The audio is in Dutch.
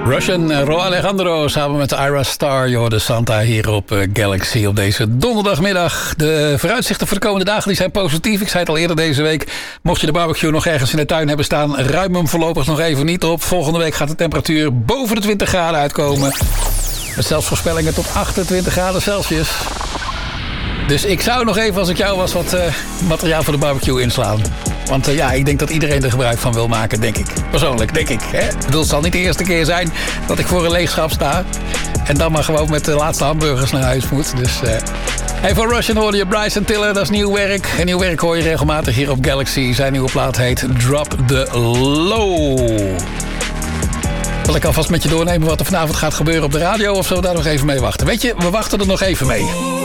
Russian, Ro Alejandro samen met Ira Star, de Santa hier op Galaxy op deze donderdagmiddag. De vooruitzichten voor de komende dagen die zijn positief. Ik zei het al eerder deze week. Mocht je de barbecue nog ergens in de tuin hebben staan, ruim hem voorlopig nog even niet op. Volgende week gaat de temperatuur boven de 20 graden uitkomen. Met zelfs voorspellingen tot 28 graden Celsius. Dus ik zou nog even, als ik jou was, wat materiaal voor de barbecue inslaan. Want ik denk dat iedereen er gebruik van wil maken, denk ik. Persoonlijk, denk ik. Hè? Ik bedoel, het zal niet de eerste keer zijn dat ik voor een leeg schap sta. En dan maar gewoon met de laatste hamburgers naar huis moet. Dus, En voor Russian hoorde je Bryson Tiller, dat is nieuw werk. En nieuw werk hoor je regelmatig hier op Galaxy. Zijn nieuwe plaat heet Drop the Low. Zal ik alvast met je doornemen wat er vanavond gaat gebeuren op de radio? Of zullen we daar nog even mee wachten? Weet je, we wachten er nog even mee.